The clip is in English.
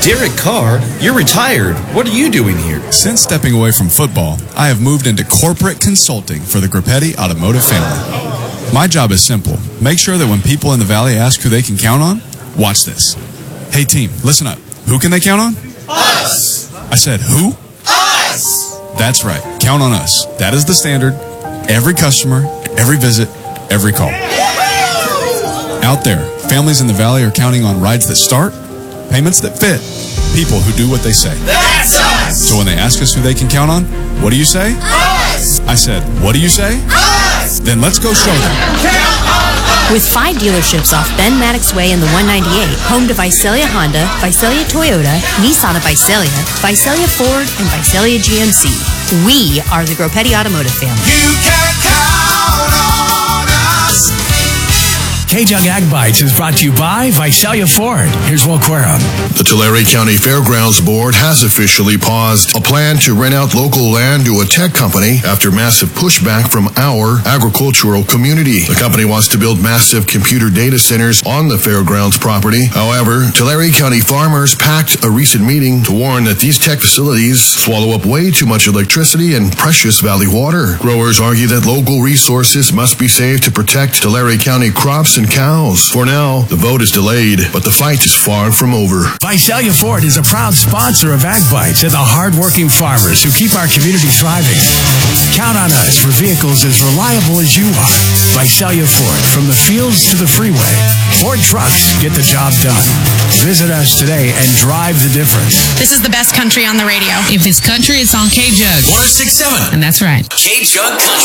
Derek Carr, you're retired. What are you doing here? Since stepping away from football, I have moved into corporate consulting for the Grappetti Automotive family. My job is simple. Make sure that when people in the Valley ask who they can count on, watch this. Hey team, listen up. Who can they count on? Us! I said who? Us! That's right. Count on us. That is the standard. Every customer, every visit, every call. Out there, families in the Valley are counting on rides that start, payments that fit, people who do what they say. That's us! So when they ask us who they can count on, what do you say? Us! I said, what do you say? Us! Then let's go show them. Count on us! With 5 dealerships off Ben Maddox Way in the 198, home to Visalia Honda, Visalia Toyota, Nissan of Visalia, Visalia Ford, and Visalia GMC. We are the Grappetti Automotive family. You can count on us! K-Jug Ag Bites is brought to you by Visalia Ford. Here's Will Querom. The Tulare County Fairgrounds Board has officially paused a plan to rent out local land to a tech company after massive pushback from our agricultural community. The company wants to build massive computer data centers on the fairgrounds property. However, Tulare County farmers packed a recent meeting to warn that these tech facilities swallow up way too much electricity and precious valley water. Growers argue that local resources must be saved to protect Tulare County crops and cows. For now, the vote is delayed, but the fight is far from over. Visalia Ford is a proud sponsor of Ag Bites and the hard-working farmers who keep our community thriving. Count on us for vehicles as reliable as you are. Visalia Ford, from the fields to the freeway. Ford trucks get the job done. Visit us today and drive the difference. This is the best country on the radio. If it's country, it's on K-Jug. 106.7. And that's right. K-Jug Country.